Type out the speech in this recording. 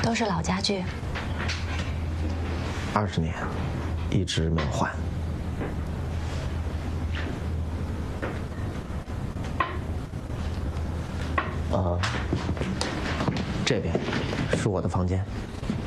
都是老家具。 20年，一直没有换。这边是我的房间。